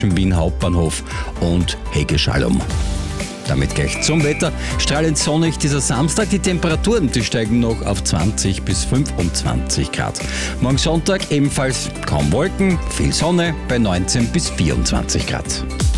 Wien Hauptbahnhof und Hegeschallum. Damit gleich zum Wetter. Strahlend sonnig dieser Samstag. Die Temperaturen, die steigen noch auf 20 bis 25 Grad. Morgen Sonntag ebenfalls kaum Wolken, viel Sonne bei 19 bis 24 Grad.